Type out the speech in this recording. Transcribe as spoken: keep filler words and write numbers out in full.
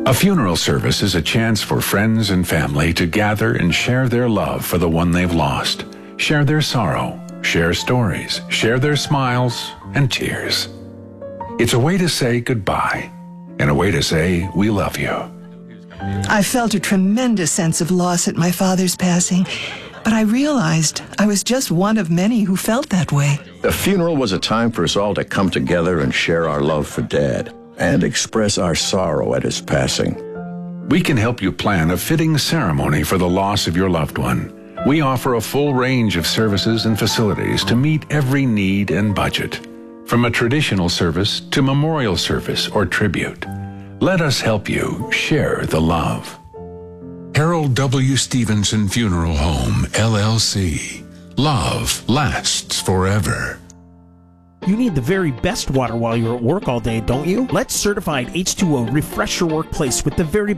A funeral service is a chance for friends and family to gather and share their love for the one they've lost, share their sorrow, share stories, share their smiles and tears. It's a way to say goodbye and a way to say we love you. I felt a tremendous sense of loss at my father's passing, but I realized I was just one of many who felt that way. The funeral was a time for us all to come together and share our love for Dad and express our sorrow at his passing. We can help you plan a fitting ceremony for the loss of your loved one. We offer a full range of services and facilities to meet every need and budget, from a traditional service to memorial service or tribute. Let us help you share the love. Harold W. Stevenson Funeral Home, L L C. Love lasts forever. You need the very best water while you're at work all day, don't you? Let certified H two O refresh your workplace with the very